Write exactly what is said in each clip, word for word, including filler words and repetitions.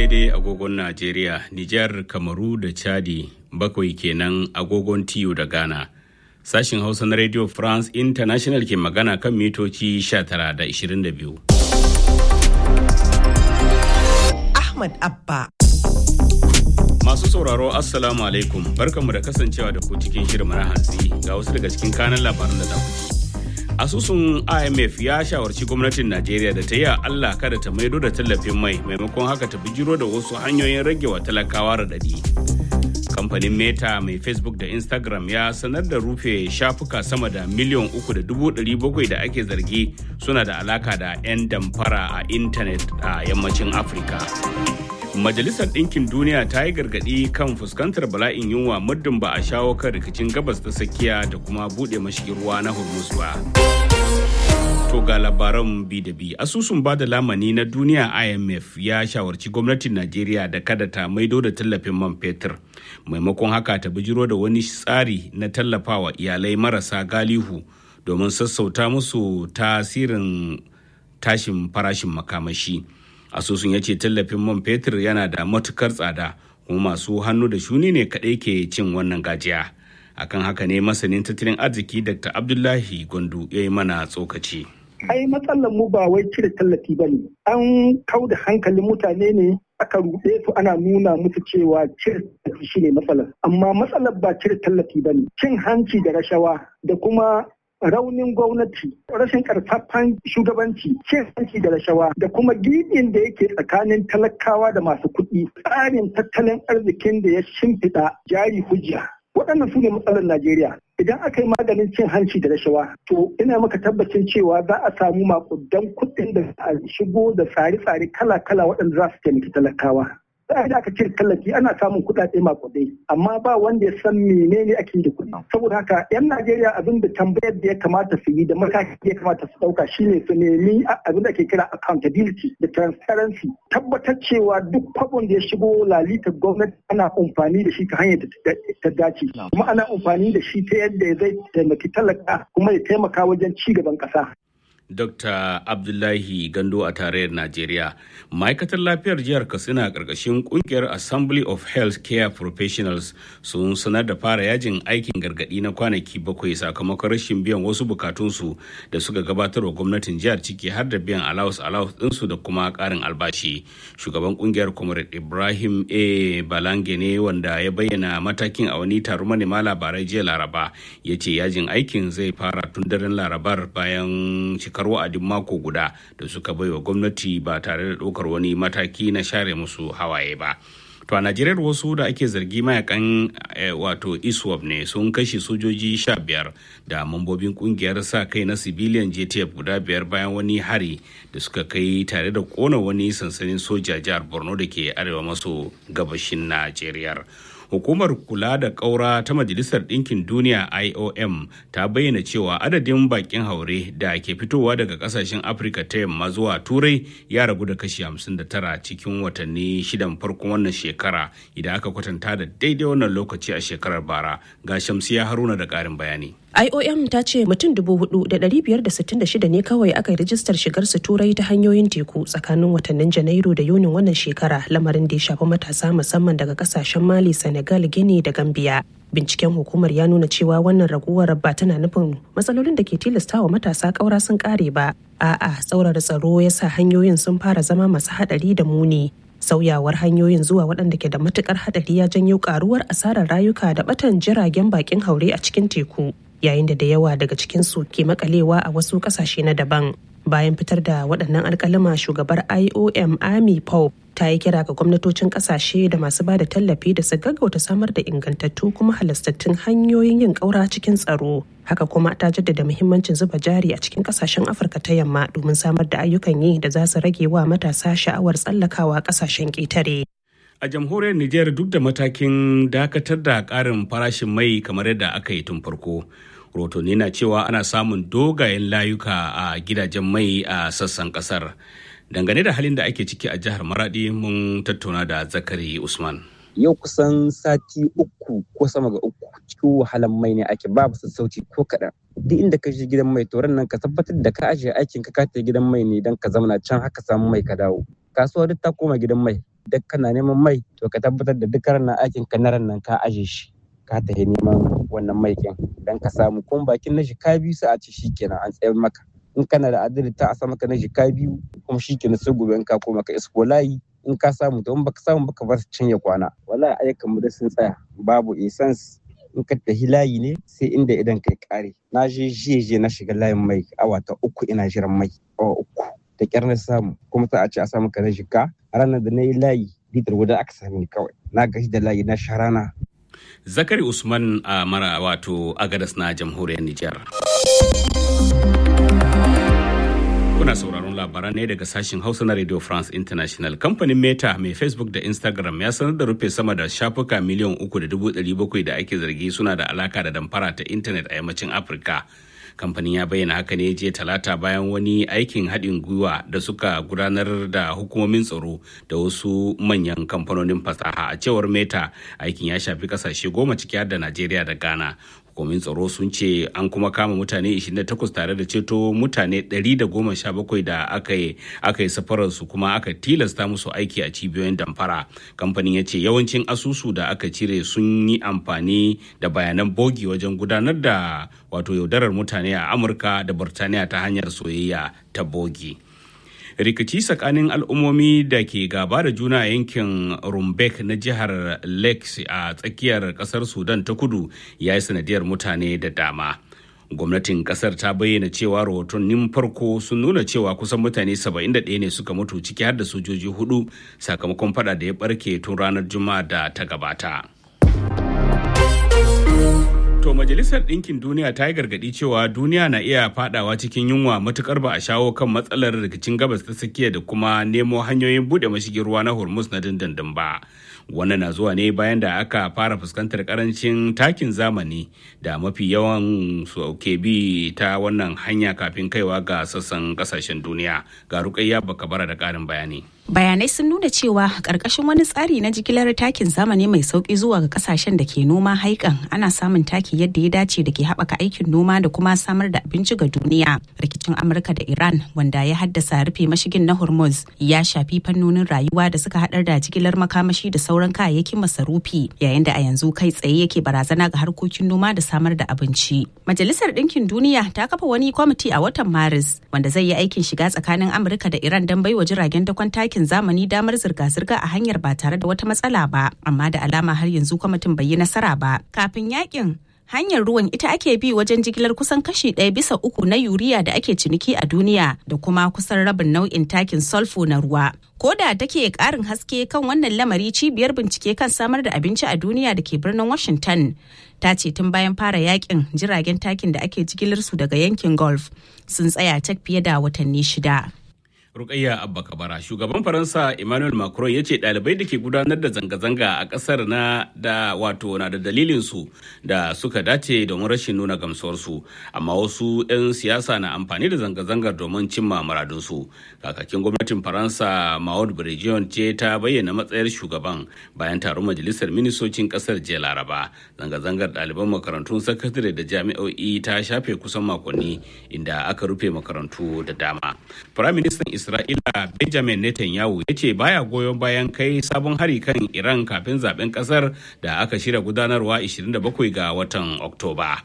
daidai agogon Najeriya, Nijar, Kamaru da Chadi bakwai kenan agogon Tiyo da Ghana. Sashin Hausa na Radio France International ke magana kan mitoci sha tara da ishirin da biyu. Ahmad Abba. Masu sauraro Assalamu alaikum, barkanmu da kasancewa da ku cikin shirin na hantsi ga wasu daga cikin kanan labaran da za ku ji. Asusun I M F ya shawarci gwamnatin Najeriya da ta yi Allah kada ta maido da tallafin mai maimakon haka ta bijiro da wasu hanyoyin rage wa talakawa raɗaɗi. Kamfanin Meta mai Facebook da Instagram ya sanar da rufe shafuka sama da miliyan uku da dubu ɗari bakwai da ake zargi suna da alaka da 'yan damfara a intanet a yammacin Afirka. Majalisar Ɗinkin Duniya ta yi gargaɗi kan fuskantar bala'in yunwa muddin ba a shawo kan rikicin gabas ta tsakiya da kuma buɗe mashigin ruwa na Hormuz ba. To ga labaran bi da bi. Asusun ba da lamani na duniya I M F ya shawarci gwamnatin Najeriya da kada ta maido da tallafin man fetur. Maimakon haka ta bijiro da wani tsari na tallafawa iyalai marasa galihu domin sassauta musu tasirin tashin farashin makamashi. Asusun ya ce tallafin man fetur yana da matukar tsada kuma masu hannu da shuni ne kaɗai ke cin wannan gajiya. Akan haka ne masanin tattalin arziki Doctor Abdullahi Gondu ya yi mana tsokaci. Ai matsalar mu ba wai cire tallafi ba ne. An kau da hankalin mutane ne aka ruɗe su ana nuna musu cewa cire tallafi shine matsalar. Amma matsalar ba cire tallafi ba ne. Cin hanci da rashawa da kuma raunin gwamnati, rashin karfafan shugabanci, cin hanci da rashawa da kuma gibin da yake tsakanin talakawa da masu kuɗi, tsarin tattalin arzikin da ya shimfiɗa jari hujja. Waɗannan su ne matsalar Najeriya. Idan aka yi maganin cin hanci da rashawa, to ina maka tabbacin cewa za a samu makudan kuɗin da a shigo da tsare-tsare kala-kala waɗanda za su taimaki talakawa. Sai da aka cire tallafi ana samun kuɗaɗe makudai, amma ba wanda ya san menene ake yi da kuɗi. Saboda haka 'yan Najeriya abin da tambayar da ya kamata su yi da mataki da ya kamata su ɗauka shine su nemi abin da ake kira accountability da transparency. Tabbatar cewa duk kwabon da ya shigo lalitar gwamnati ana amfani da shi ta hanyar da ta dace. Kuma ana amfani da shi ta yadda zai taimaki talaka kuma ya taimaka wajen ci gaban ƙasa. Doctor Abdullahi Gando a tarayyar Najeriya. Ma'aikatar lafiyar jihar Katsina a ƙarƙashin ƙungiyar Assembly of Health Care Professionals sun sanar da fara yajin aikin gargaɗi na kwanaki bakwai sakamakon rashin biyan wasu bukatunsu da suka gabatar wa gwamnatin jihar ciki har da biyan allowance allowance ɗinsu da kuma ƙarin albashi. Shugaban ƙungiyar Comrade Ibrahim A. Balange ne wanda ya bayyana matakin a wani taron manema labarai jiya Laraba. Ya ce yajin aikin zai fara tun daren Larabar bayan cikar wa'adin mako guda da suka baiwa gwamnati ba tare da ɗaukar wani mataki na share musu hawaye ba. To a Najeriya wasu da ake zargi mayakan wato ISWAP ne sun kashe sojoji sha biyar da mambobin kungiyar sa kai na civilian J T F guda biyar bayan wani hari da suka kai tare da kona wani sansanin soja jihar Borno da ke arewa maso gabashin Najeriya. Hukumar kula da ƙaura ta Majalisar Ɗinkin Duniya I O M ta bayyana cewa adadin bakin haure da ke fitowa daga ƙasashen Afirka ta yamma zuwa Turai ya ragu da kashi hamsin da tara cikin watanni shidan farkon wannan shekara idan aka kwatanta da daidai wannan lokaci a shekarar bara. Ga Shamsiya Haruna da ƙarin bayani. I O M ta ce mutum dubu hudu da ɗari biyar da sittin da shida ne kawai aka yi rijistar shigar su turai ta hanyoyin teku tsakanin watannin Janairu da Yunin wannan shekara, lamarin da ya shafi matasa musamman daga kasashen Mali, Senegal, Guinea da Gambia. Binciken hukumar ya nuna cewa wannan raguwar ba tana nufin matsalolin da ke tilastawa matasa ƙaura sun ƙare ba. A'a, tsaurara tsaro ya sa hanyoyin sun fara zama masu haɗari da muni. Sauyawar hanyoyin zuwa waɗanda ke da matukar haɗari ya janyo ƙaruwar asarar rayuka da ɓatan jiragen bakin haure a cikin teku, yayin da da yawa daga cikinsu ke makalewa a wasu ƙasashe na daban. Bayan fitar da waɗannan alƙalama, shugabar I O M Amy Pope ta yi kira ga gwamnatocin ƙasashe da masu ba da tallafi da su gaggauta samar da ingantattu kuma halastattun hanyoyin yin ƙaura cikin tsaro. Haka kuma ta jaddada muhimmancin zuba jari a cikin ƙasashen Afirka ta yamma domin samar da ayyukan yi da za su rage wa matasa sha'awar tsallakawa ƙasashen ƙetare. A jamhuriyar Nijar duk da matakin dakatar da ƙarin farashin mai kamar yadda aka yi tun farko, rotoni na cewa ana samun dogayen layuka a gidajen mai a sassan kasar. Dangane da halin da ake ciki a jihar Maradi, mun tattauna da Zakari Usman. Yau kusan sati uku ko sama ga uku cikin wahalan mai ne ake, babu sassauci ko kaɗan. Duk inda ka je gidan mai to nan ka tabbatar da ka ajiye aikin ka kata gidan mai ne don ka zauna can haka samu mai ka dawo. Kasuwa duk ta koma gidan mai, duk kana neman mai to ka tabbatar da duk ranar aikin ka na nan ka aje shi ka tafi neman wannan mai kin dan ka samu kuma bakin na jika biyu sai a ce shikenan an tsayar maka in kana da adalci ta a sa maka na jika biyu kuma shikenan sai gobe in ka koma ka isko layi in ka samu to in baka samu baka bar cin ya kwana wallahi ayyukan mu da sun tsaya babu essence in ka tafi layi ne sai inda idan kai kare na je je na shiga layin mai awa ta uku ina jiran mai awa uku da kyar na samu kuma sai a ce a samu ka na jika a ranar da na yi layi litar guda aka sami kawai na gashi da layi na sharana. Zakari Usman a mara wato Agadas na jamhuriyar Nijar. Kuna sauraron labaran ne daga sashen Hausa na Radio France International. Kamfanin Meta mai Facebook da Instagram ya sanar da rufe sama da shafuka miliyan uku da dubu ɗari bakwai da ake zargi suna da alaka da damfara ta intanet a yammacin Afirka. Kamfanin ya bayyana haka ne jiya talata bayan wani aikin haɗin gwiwa da suka gudanar da hukumomin tsaro da wasu manyan kamfanonin fasaha. A cewar Meta, aikin ya shafi kasashe goma ciki har da Najeriya da Ghana. Hukumomin tsaro sun ce an kuma kama mutane ishirin da takwas tare da ceto mutane ɗari da goma sha bakwai da aka yi aka yi safararsu kuma aka tilasta musu aiki a cibiyoyin damfara. Kamfanin ya ce yawancin asusu da aka cire sun yi amfani da bayanan bogi wajen gudanar da wato yaudarar mutane a Amurka da Burtaniya ta hanyar soyayya ta bogi. Rikici tsakanin al'ummomi da ke gaba da juna a yankin Rumbek na jihar Lakes a tsakiyar kasar Sudan ta kudu ya yi sanadiyar mutane da dama. Gwamnatin kasar ta bayyana cewa rahotannin farko sun nuna cewa kusan mutane saba'in da ɗaya ne suka mutu ciki har da sojoji hudu sakamakon fada da ya barke tun ranar Juma'a da ta gabata. To Majalisar Ɗinkin Duniya ta yi gargaɗi cewa duniya na iya fadawa cikin yunwa matukar ba a shawo kan matsalar rikicin gabas ta tsakiya da kuma nemo hanyoyin buɗe mashigin ruwa na Hormuz na dindindin ba. Wannan na zuwa ne bayan da aka fara fuskantar karancin takin zamani da mafi yawan su ke bi ta wannan hanya kafin kaiwa ga sassan kasashen duniya. Ga Rukayya Bakabara da ƙarin bayani. Bayanai sun nuna cewa ƙarƙashin wani tsari na jigilar takin zamani mai sauƙi zuwa ga ƙasashen da ke noma haikan ana samun taki yadda ya dace da ke haɓaka aikin noma da kuma samar da abinci ga duniya. Rikicin Amurka da Iran wanda ya haddasa rufe mashigin na Hormuz ya shafi fannonin rayuwa da suka haɗar da jigilar makamashi da sauran kayayyakin masarufi yayin da a yanzu kai tsaye yake barazana ga harkokin noma da samar da abinci. Majalisar Ɗinkin Duniya ta kafa wani kwamiti a watan Maris wanda zai yi aikin shiga tsakanin Amurka da Iran don baiwa jiragen dakon takin zamani damar zirga-zirga a hanyar ba tare da wata matsala ba, amma da alama har yanzu kwamitin bai yi nasara ba. Kafin yakin hanyar ruwan ita ake bi wajen jigilar kusan kashi ɗaya bisa uku na yuriya da ake ciniki a duniya da kuma kusan rabin nau'in takin sulfur na ruwa. Ko da take ƙarin haske kan wannan lamari, cibiyar bincike kan samar da abinci a duniya da ke birnin Washington ta ce tun bayan fara yakin jiragen takin da ake jigilar su daga yankin Gulf sun tsaya tak fiye da watanni shida. Rukayya Abba Kabara, shugaban Faransa Emmanuel Macron ya ce ɗalibai da ke gudanar da zanga-zanga a ƙasar na da wato na da dalilinsu da suka dace domin rashin nuna gamsuwarsu, amma wasu 'yan siyasa na amfani da zanga-zangar domin cimma muradunsu. Kakakin gwamnatin Faransa Maud Brigion ce ta bayyana matsayar shugaban bayan taron majalisar ministocin ƙasar jiya Laraba. Zanga-zangar ɗaliban makarantun sakandare da jami'o'i ta shafe kusan makonni inda aka rufe makarantu da dama. Firaministan Isra'ila Benjamin Netanyahu ya ce baya goyon bayan kai sabon hari kan Iran kafin zaben kasar da aka shirya gudanarwa ashirin da bakwai ga watan Oktoba.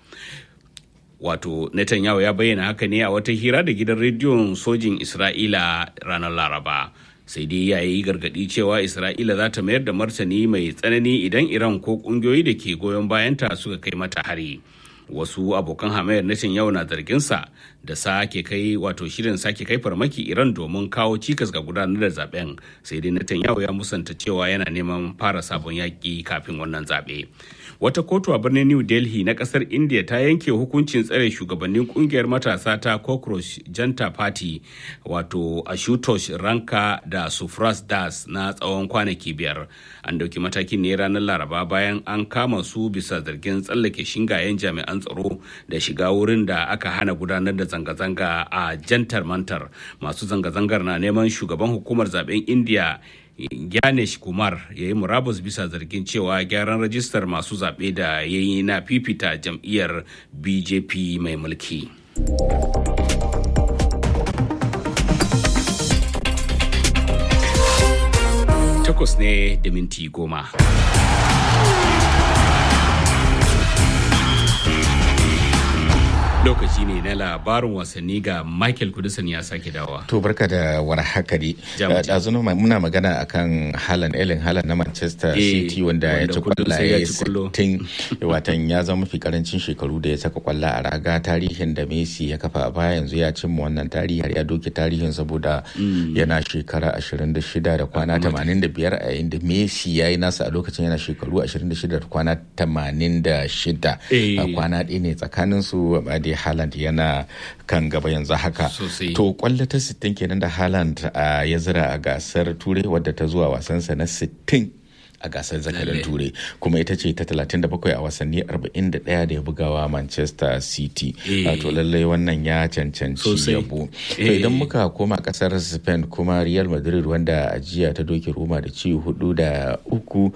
Wato Netanyahu ya bayyana haka ne a wata hira da gidan rediyon sojin Isra'ila ranar Laraba. Sai dai ya yi gargaɗi cewa Isra'ila za ta mayar da martani mai tsanani idan Iran ko ƙungiyoyi da ke goyon bayanta suka kai mata hari. Wasu abokan hamayar Netanyahu na zarginsa da sake kai wato shirin sake kai farmaki Iran domin kawo cikas ga gudanar da zaben, sai dai Netanyahu ya musanta cewa yana neman fara sabon yaƙi kafin wannan zaɓe. Wata kotu a birnin New Delhi na ƙasar India ta yanke hukuncin tsare shugabannin ƙungiyar matasa ta Cockroach Janta Party wato Ashutosh Ranka da Sufras Das na tsawon kwanaki biyar. An dauki matakin ne ranar Laraba bayan an kama su bisa zargin tsallake shingayen jami'an tsaro da shiga wurin da aka hana gudanar da zanga-zanga a Jantar Mantar. Masu zanga-zangar na neman shugaban hukumar zaben India Ganesh Kumar ya yi murabus bisa zargin cewa gyaran rajistar masu zaɓe da ya yi na fifita jam'iyyar B J P mai mulki. Takwas ne da minti goma. Lokaci ne na labarin wasanni ga Michael Kudusan ya sake dawa. To barka da war hakari. Ɗazu muna magana akan Haaland, Erling Haaland na Manchester City wanda ya ci kwallaye sittin, watan ya zama mafi karancin shekaru da ya saka kwalla a raga, tarihin da Messi ya kafa a baya yanzu ya cimma wannan tarihi har ya doke tarihin saboda yana shekara ashirin da shida da kwana tamanin da biyar a yayin da Messi ya yi nasa a lokacin yana shekaru ashirin da shida da kwana tamanin da shida. Kwana ɗaya ne tsakaninsu da Haaland yana kan gaba yanzu haka. To kwallo ta sittin kenan da Haaland ya zira a gasar Turai wadda ta zuwa wasansa na sittin a gasar zakarin Turai, kuma ita ce ta talatin da bakwai a wasanni arba'in da ɗaya da ya bugawa Manchester City. To lallai wannan ya cancanci yabo. To idan muka koma kasar Spain kuma Real Madrid wanda a jiya ta doke Roma da ci hudu da uku,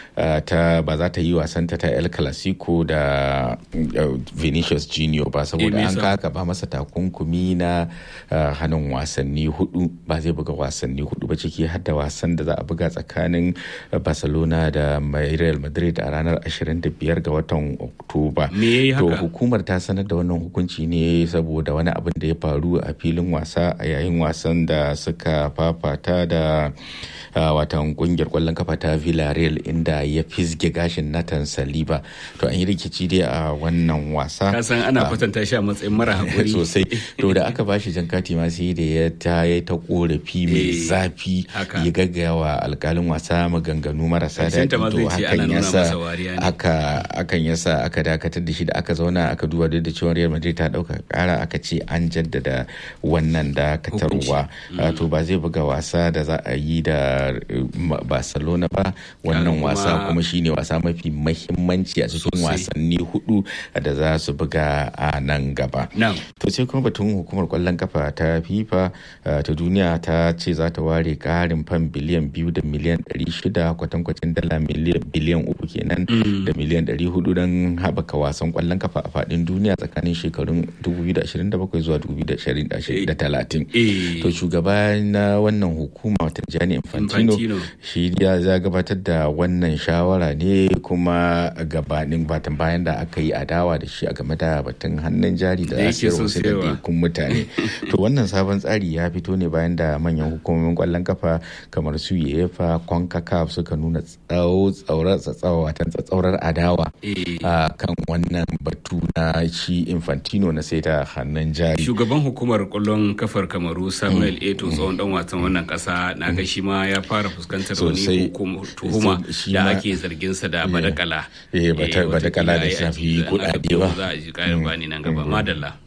ta ba za ta yi wasanta ta El Clasico da Vinicius Junior ba saboda an kaka ba masa takunkumi na hannun wasanni hudu, ba zai buga wasanni hudu ba, ciki har da wasan da za a buga tsakanin Barcelona da Real Madrid a ranar ashirin da biyar ga watan Oktoba. To hukumar ta sanar da wannan hukunci ne saboda wani abin da ya faru a filin wasa a yayin wasan da suka fafata da watan kungiyar kwallon kafa ta Villarreal inda ya fisge gashin Nathan Saliba. To an yi rikici dai a wannan wasa. Ka san ana kwatanta shi a matsayin mara hakuri sosai. To da aka bashi jan kati ma sai da ya ta yi ta korafi mai zafi, ya gaggawa alkalin wasa maganganu marasa daɗi. To hakan yasa aka akan yasa aka dakatar da shi, da aka zauna aka duba da cewa Real Madrid ta dauka kara, aka ce an jaddada wannan dakatarwa. To ba zai buga wasa da za a yi da Barcelona ba. Wannan wasa kuma shine wasa mafi mahimmanci a cikin wasanni hudu da za su buga a nan gaba. To sai kuma batun hukumar kwallon kafa ta FIFA ta duniya ta ce za ta ware karin fan biliyan biyu da miliyan ɗari shida, kwatankwacin dala miliyan biliyan uku kenan da miliyan ɗari hudu don haɓaka wasan kwallon kafa a faɗin duniya tsakanin shekarun dubu biyu da ashirin da bakwai zuwa dubu biyu da talatin. To shugaba na wannan hukuma wata Gianni Infantino shi ya gabatar da wannan shawara ne kuma gabanin batan bayan da aka yi adawa da shi a game da batun hannun jari da asiyar wasu da kun mutane. To wannan sabon tsari ya fito ne bayan da manyan hukumomin kwallon kafa kamar su UEFA, CONCACAF suka nuna tsaurar adawa a kan wannan batu na shi Infantino na sai da hannun jari. Shugaban hukumar kwallon kafar Kamaru Samuel Eto'o tsohon dan wasan wannan kasa na ga shi ma ya fara fuskantar wani tuhuma da ake zargin sa da badakala. Eh badakala da shafi kudade ba. Za a ji karin bani nan gaba. Madalla.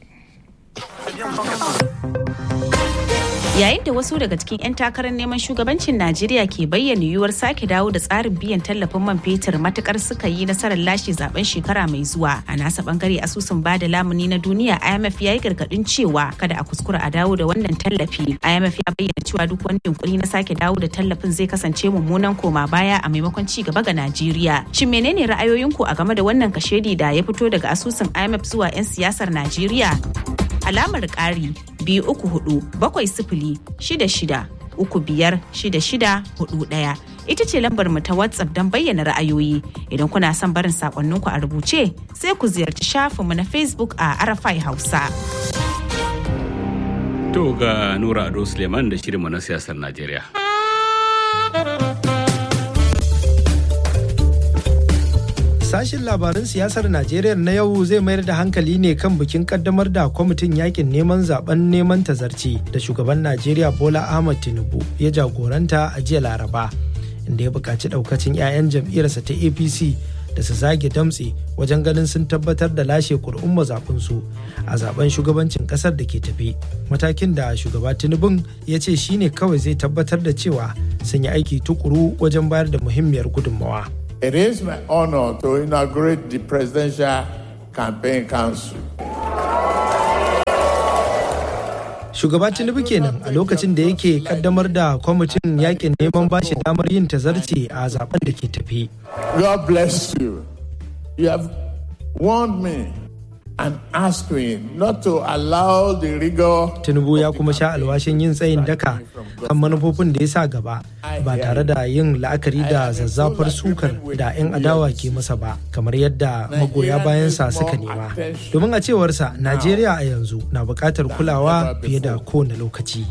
Yayin da wasu daga cikin 'yan takarar neman shugabancin Najeriya ke bayyana yiwuwar sake dawo da tsarin biyan tallafin man fetur matukar suka yi nasarar lashe zaben shekara mai zuwa, a nasa bangare asusun bada lamuni na duniya I M F ya yi gargadin cewa kada a kuskura a dawo da wannan tallafi. I M F ya bayyana cewa duk wani yunkuri na sake dawo da tallafin zai kasance mummunan koma baya a maimakon ci gaba ga Najeriya. Shin menene ra'ayoyinku a game da wannan kashedi da ya fito daga asusun I M F zuwa 'yan siyasar Najeriya? Alamar ƙari biyu uku hudu bakwai sifili shida shida uku biyar shida shida hudu ɗaya ita ce lambar mu ta WhatsApp don bayyana ra'ayoyi. Idan kuna son barin sakonninku a rubuce sai ku ziyarci shafinmu na Facebook a Arafai Hausa. To ga Nura Ado Suleiman da shirinmu na siyasar Najeriya. Sashin labaran siyasar Najeriya na yau zai mayar da hankali ne kan bikin kaddamar da kwamitin yakin neman zaben neman tazarci da shugaban Najeriya Bola Ahmed Tinubu ya jagoranta a jiya Laraba, inda ya buƙaci ɗaukacin 'ya'yan jam'iyyarsa ta A P C da su zage damtse wajen ganin sun tabbatar da lashe kur'un mazaɓinsu a zaben shugabancin ƙasar da ke tafi. Matakin da shugaba Tinubun ya ce shine kawai zai tabbatar da cewa sun yi aiki tukuru wajen bayar da muhimmiyar gudunmawa. It is my honor to inaugurate the Presidential Campaign Council. Shugaba Tinubu kenan a lokacin da yake kaddamar da kwamitin yakin neman bashi damar yin tazarci a zaben da ke tafi. God bless you. You have warned me and aspirin not to allow the rigor. Tinubu ya kuma sha alwashin yin tsayin daka kan manufofin da ya sa gaba ba tare da yin la'akari da zazzafar sukar da 'yan adawa ke masa ba, kamar yadda magoya bayansa suka nema. Domin a cewarsa, Najeriya a yanzu na buƙatar kulawa fiye da kowane lokaci.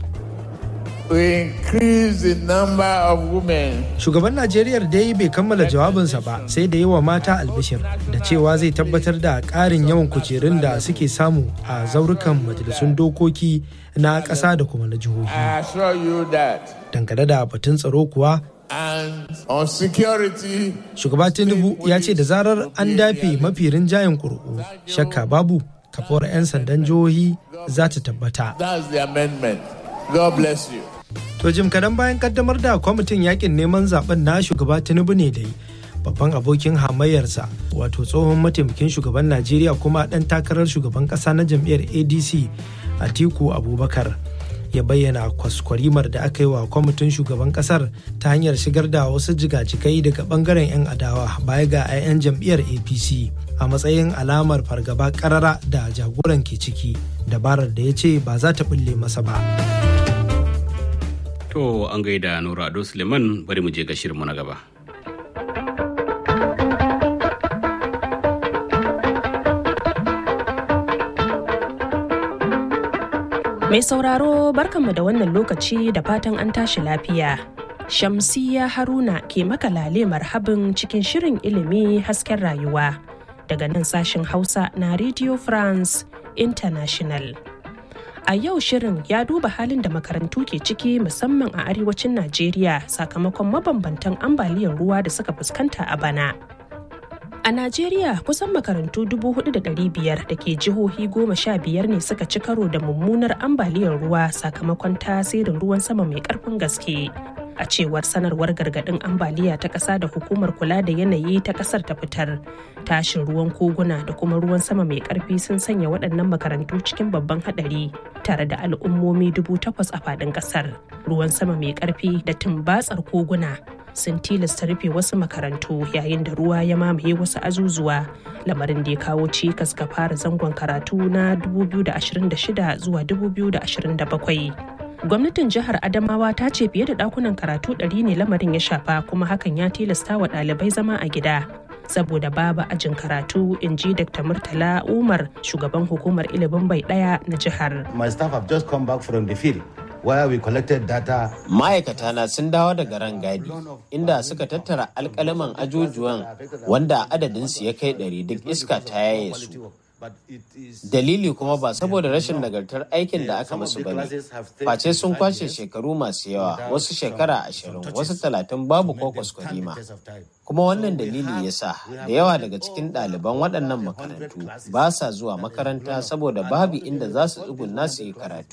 Shugaban Najeriya dai bai kammala jawabinsa ba sai da yawa mata albishir da cewa zai tabbatar da ƙarin yawan kujerun da suke samu a zaurukan majalisun dokoki na ƙasa da kuma na jihohi. Dangane da batun tsaro kuwa, Shugaba Tinubu ya ce da zarar an dafe mafi rinjayen ƙuri'u, shakka babu kafuwar 'yan sandan jihohi za ta tabbata. God bless you. To jim kadan bayan kaddamar da kwamitin yakin neman zaben na shugaba Tinubu ne dai babban abokin hamayyarsa wato tsohon mataimakin shugaban Najeriya kuma dan takarar shugaban kasa na jam'iyyar A D C Atiku Abubakar ya bayyana kwaskwarimar da aka yi wa kwamitin shugaban kasar ta hanyar shigar da wasu jigajigai daga bangaren 'yan adawa baya ga 'yan jam'iyyar A P C a matsayin alamar fargaba karara da jagoran ke ciki, dabarar da ya ce ba za ta bulle masa ba. To an gaida Nura Ado Suleiman, bari mu je ga shirinmu na gaba. Mai sauraro barkanmu da wannan lokaci da fatan an tashi lafiya. Shamsiyya Haruna ke maka lale marhabin cikin shirin ilimi hasken rayuwa daga nan sashen Hausa na Radio France International. A yau shirin ya duba halin da makarantu ke ciki musamman a arewacin Najeriya sakamakon mabambantan ambaliyar ruwa da suka fuskanta a bana. A Najeriya kusan makarantu dubu hudu da ɗari biyar da ke jihohi goma sha biyar ne suka ci karo da mummunar ambaliyar ruwa sakamakon tasirin ruwan sama mai ƙarfin gaske. A cewar sanarwar gargaɗin ambaliya ta ƙasa da hukumar kula da yanayi ta ƙasar ta fitar, tashin ruwan koguna da kuma ruwan sama mai ƙarfi sun sanya waɗannan makarantu cikin babban haɗari tare da al'ummomi dubu takwas a faɗin ƙasar. Ruwan sama mai ƙarfi da tumbatsar koguna sun tilasta rufe wasu makarantu yayin da ruwa ya mamaye wasu azuzuwa, lamarin da ya kawo cikas ga fara zangon karatu na dubu biyu da ashirin da shida zuwa dubu biyu da ashirin da bakwai. Gwamnatin jihar Adamawa ta ce fiye da ɗakunan karatu ɗari ne lamarin ya shafa, kuma hakan ya tilasta wa ɗalibai zama a gida saboda babu ajin karatu, in ji Doctor Murtala Umar, shugaban hukumar ilimin bai ɗaya na jihar. My staff have just come back from the field where we collected data. Ma'aikata na sun dawo daga rangadi inda suka tattara alƙalaman ajujuwan wanda adadinsu ya kai ɗari, duk iska ta yaye su. Dalili kuma ba saboda rashin nagartar aikin da aka musu bane, face sun kwashe shekaru masu yawa, wasu shekara ashirin, wasu talatin babu ko kwaskwarima. Kuma wannan dalili ya sa da yawa daga cikin ɗaliban waɗannan makarantu ba sa zuwa makaranta saboda babu inda za su tsugunna su yi karatu.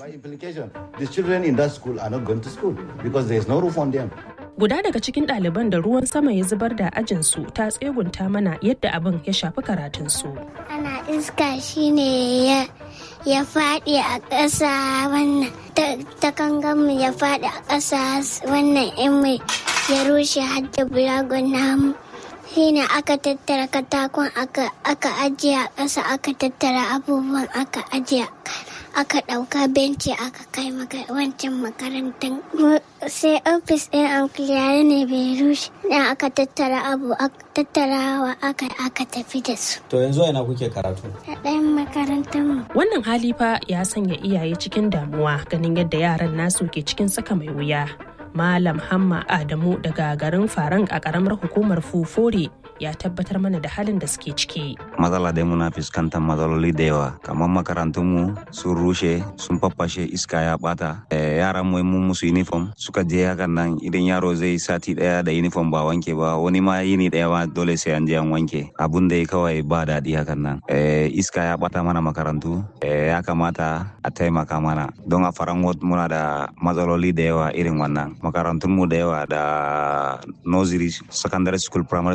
Guda daga cikin ɗaliban da ruwan sama ya zubar da ajinsu ta tsegunta mana yadda abin ya shafi karatunsu. Ana iska shine ya ya faɗi a ƙasa, wannan ta kanganmu ya faɗi a ƙasa, wannan in mai ya rushe hadda bulagon namu. Shine aka tattara katakon aka ajiye a ƙasa, aka tattara abubuwan aka ajiye, aka ɗauka benci aka kai wancan makarantar. Sai ofis ɗin ankiliyar ne bai rushe, ɗin aka tattara abu tattarawa aka aka tafi da su. To yanzu ina kuke karatu? A ɗayan makarantar mu. Wannan hali fa ya sanya iyaye cikin damuwa ganin yadda yaran nasu ke cikin saka mai wuya. Malam Hamma Adamu daga garin Farang a ƙaramar hukumar Fufore ya tabbatar mana da halin da suke ciki. Matsala dai muna fuskantar matsaloli da yawa, kamar makarantunmu sun rushe, sun faffashe, iska ya bata. E, yaran mu mun musu uniform suka je hakan nan, idan yaro zai sati daya da uniform ba wanke ba, wani ma yini daya ma dole sai an je an wanke. Abun da kawai ba daɗi hakan nan. E, iska ya bata mana makarantu, e, ya kamata a taimaka mana. Don a Farang muna da matsaloli da yawa irin wannan. Makarantunmu da yawa da nursery, secondary school, primary schools namu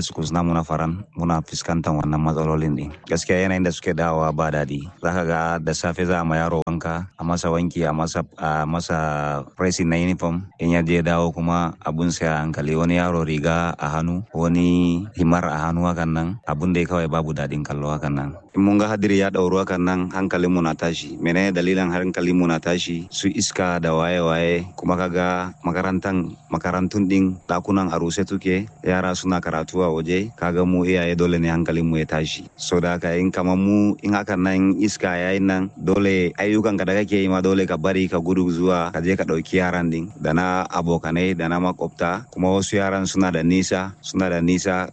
mu na faran muna fuskantar wannan matsalolin din. Gaskiya yanayin da suke dawowa ba daɗi. Zaka ga da safe za a ma yaro wanka, a masa wanki, a masa a masa pressing na uniform. In ya je dawo kuma abun sai a hankali, wani yaro riga a hannu, wani himar a hannu hakan nan, abun da kawai babu daɗin kallo hakan nan. In mun ga hadiri ya ɗauru hakan nan hankalin mu na tashi. Menene dalilin hankalin mu na tashi? Su iska da waye-waye, kuma kaga makarantan makarantun din dakunan a ruse tuke, yara suna karatu a waje, kaga mu iyaye dole ne hankalin mu ya tashi. So da haka in kamar mu in hakan nan iska yayin nan, dole ayyukan ka da kake yi ma dole ka bari ka gudu zuwa ka je ka ɗauki yaran din da na abokanai da na makwabta, kuma wasu yaran suna da nisa suna da nisa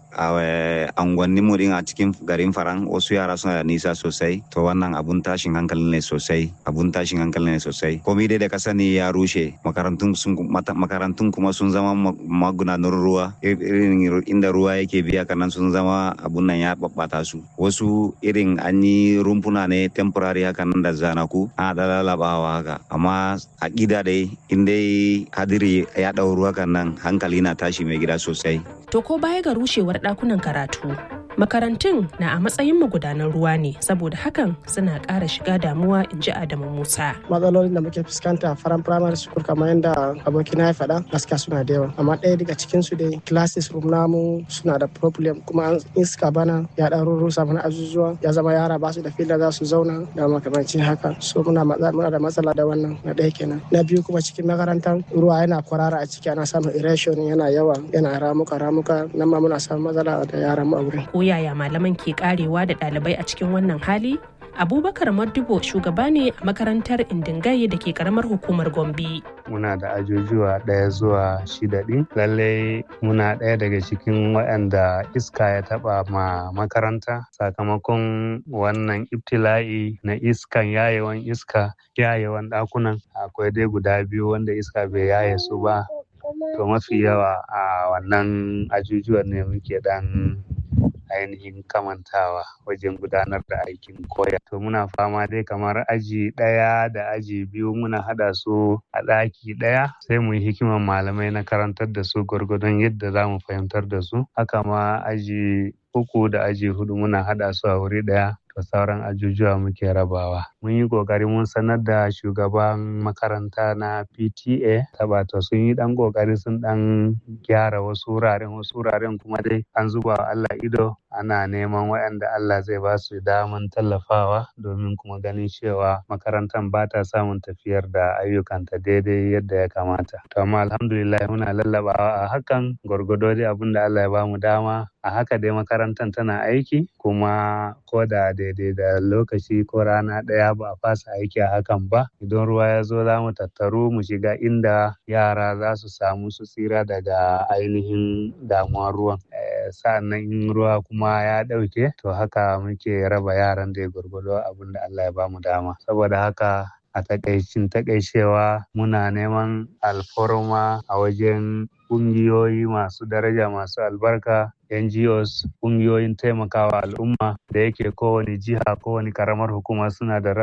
a angwannin mu din a cikin garin Faran, wasu yara suna da nisa sosai. To wannan abun tashin hankali ne sosai, abun tashin hankali ne sosai. Komai dai da ka sani ya rushe, makarantun sun makarantun kuma sun zama magudanar ruwa, irin inda ruwa yake biya kanan sun zama abun nan ya babbata su. Wasu irin an yi rumfuna ne temporary hakan da zanaku a da lalabawa haka, amma a gida dai in dai hadiri ya ɗau ruwa kan nan hankali na tashi mai gida sosai. To ko baya ga rushewar ɗakunan karatu, makarantun na a matsayin magudanan ruwa ne, saboda hakan suna ƙara shiga damuwa, in ji Adamu Musa. Matsalolin da muke fuskanta a Faran Primary School kamar yadda abokina ya faɗa gaskiya suna da yawa, amma ɗaya daga cikin su dai classes room namu suna da problem, kuma an iska bana ya ɗan rusa mana azuzuwa, ya zama yara ba su da fili za su zauna da makamancin haka. So muna muna da matsala da wannan, na ɗaya kenan. Na biyu kuma cikin makarantar ruwa yana kwarara a ciki, ana samun erosion yana yawa, yana ramuka ramuka, nan ma muna samun matsala da yaran mu a wurin. Ko yaya malaman ke karewa da ɗalibai a cikin wannan hali? Abubakar Madibo shugaba ne a makarantar Indingaye da ke karamar hukumar Gombe. Muna da ajujuwa ɗaya zuwa shida ɗin. Lallai muna ɗaya daga cikin waɗanda iska ya taɓa ma makaranta sakamakon wannan ibtila'i na iskan yayewan iska yayewan ɗakunan. Akwai dai guda biyu wanda iska bai yaye su ba. To mafi yawa a wannan ajujuwan ne muke ɗan ainihin kamantawa wajen gudanar da aikin koya. To muna fama dai kamar aji ɗaya da aji biyu muna haɗa su a ɗaki ɗaya, sai mu yi hikiman malamai na karantar da su gwargwadon yadda za mu fahimtar da su. Haka ma aji uku da aji hudu muna haɗa su a wuri ɗaya. To sauran ajujuwa muke rabawa. Mun yi ƙoƙari mun sanar da shugaban makaranta na P T A, tabato sun yi ɗan ƙoƙari sun ɗan gyara wasu wuraren, wasu wuraren kuma dai an zuba wa Allah ido, ana neman waɗanda Allah zai ba su daman tallafawa domin kuma ganin cewa makarantar ba ta samun tafiyar da ayyukanta daidai yadda ya kamata. To amma alhamdulillah muna lallabawa a hakan gwargwado dai abin da Allah ya ba mu dama. A haka dai makarantar tana aiki, kuma ko da daidai da lokaci ko rana ɗaya ba a fasa aiki a hakan ba. Idan ruwa ya zo za mu tattaru mu shiga inda yara za su samu su tsira daga ainihin damuwar ruwan. Sa'an nan in ruwa kuma ya ɗauke, to haka muke raba yaran da gwargwado abin da Allah ya ba mu dama. Saboda haka a takaicin takaicewa muna neman alfarma a wajen ƙungiyoyi masu daraja masu albarka, N G Os, ƙungiyoyin taimakawa al'umma, da yake kowane jiha kowane karamar hukuma suna da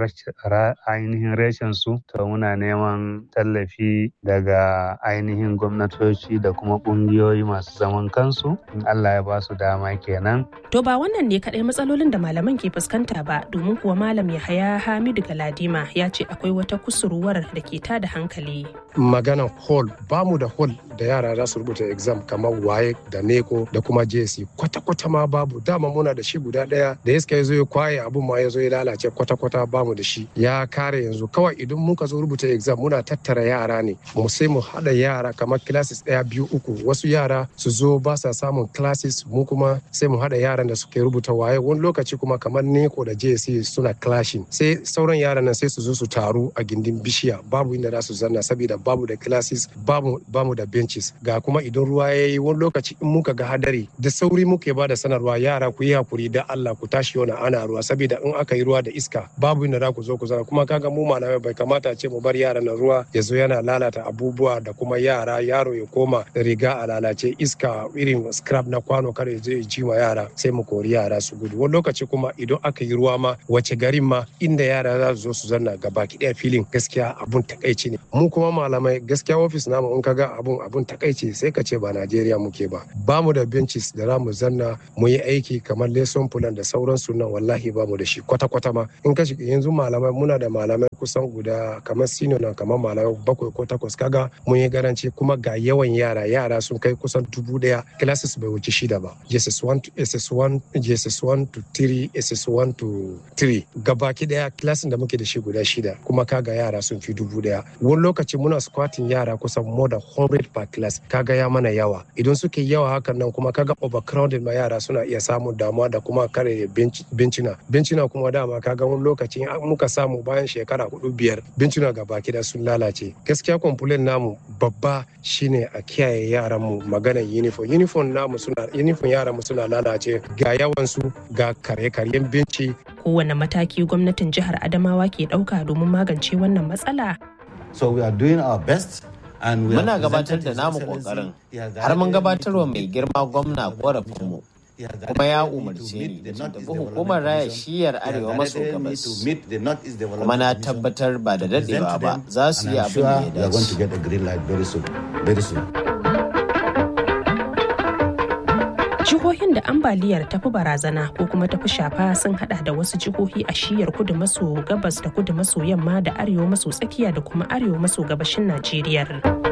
ainihin reshen su. To muna neman tallafi daga ainihin gwamnatoci da kuma ƙungiyoyi masu zaman kansu, in Allah ya ba su dama kenan. To ba wannan ne kaɗai matsalolin da malaman ke fuskanta ba, domin kuwa Malam Yahaya Hamidu Galadima ya ce akwai wata kusurwar da ke tada hankali. Maganan hall, bamu da hall da yara za su rubuta exam kamar waye da neko da kuma J S C, kwata-kwata ma babu. Dama muna da shi guda ɗaya da iska ya zo ya kwaye abun ma ya zo ya lalace, kwata-kwata bamu da shi, ya kare yanzu. Kawai idan muka zo rubuta exam muna tattara yara ne, mu sai mu haɗa yara kamar classes ɗaya biyu uku, wasu yara su zo ba sa samun classes, mu kuma sai mu haɗa yaran da suke rubuta waye. Wani lokaci kuma kamar neko da J S C suna clashing, sai sauran yaran nan sai su zo su taru a gindin bishiya, babu inda za su zanna saboda babu da classes, babu bamu da benches. Ga kuma idan ruwa ya yi wani lokaci in muka ga hadari da sauri muke ba da sanarwa, yara ku yi hakuri da Allah ku tashi yana ana ruwa, saboda in aka yi ruwa da iska babu inda za ku zo ku zana. Kuma kaga mu malamai bai kamata ce mu bar yara na ruwa ya zo yana lalata abubuwa, da kuma yara yaro ya koma riga a lalace, iska irin scrap na kwano kar ya zo ya ji wa yara, sai mu kori yara su gudu. Wani lokaci kuma idan aka yi ruwa ma wace garin ma inda yara za su zo su zanna gabaki ɗaya filin, gaskiya abun takaici ne. Mu kuma malamai gaskiya ofis namu in kaga abun abun takaici sai ka ce ba Najeriya muke ba. Bamu da benches da za mu zanna mu yi aiki kamar lesson plan da sauransu nan wallahi ba mu da shi kwata-kwata ma. In ka shiga yanzu malamai muna da malamai kusan guda kamar senior nan kamar malamai bakwai ko takwas kaga mun yi garanci kuma ga yawan yara yara sun kai kusan dubu daya classes bai wuce shida ba J S S one to S S one J S S one to three S S one to three gabaki daya classes da muke da shi guda shida kuma kaga yara sun fi dubu daya wani lokaci muna squatting yara kusan more than one hundred per class kaga ya mana yawa idan suke yawa hakan nan kuma kaga overcrowded ma yara suna iya samun damuwa da kuma kare bencina bencina kuma dama kaga wani lokaci muka samu bayan shekara hudu biyar bencina gabaki da sun lalace gaskiya complaint namu babba shine a kiyaye yaran mu maganar uniform uniform namu suna uniform yaran mu suna lalace ga yawan su ga kare-karyen benci. Kowane mataki gwamnatin jihar Adamawa ke ɗauka domin magance wannan matsala? So we are doing our best. Muna gabatar da namu kokarin har mun gabatarwa mai girma gwamna korafinmu kuma ya umarce ni da tafi hukumar raya shiyar arewa maso gabas kuma na tabbatar ba da dadewa ba za su yi abin da ya dace. Jihohin da ambaliyar tafi barazana ko kuma tafi shafa sun hada da wasu jihohi a shiyar kudu maso gabas da kudu maso yamma da arewa maso tsakiya da kuma arewa maso gabashin Najeriya.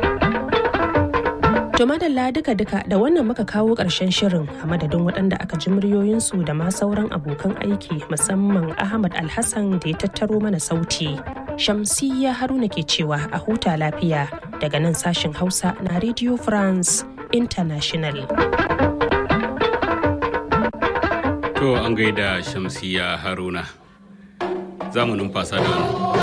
To madalla duka-duka da wannan muka kawo ƙarshen shirin a madadin waɗanda aka ji muryoyinsu da ma sauran abokan aiki musamman Ahmad Alhassan da ya tattaro mana sauti. Shamsiyya Haruna ke cewa a huta lafiya daga nan sashin Hausa na Radio France International. To an gaida Shamsiyya Haruna. Za mu numfasa da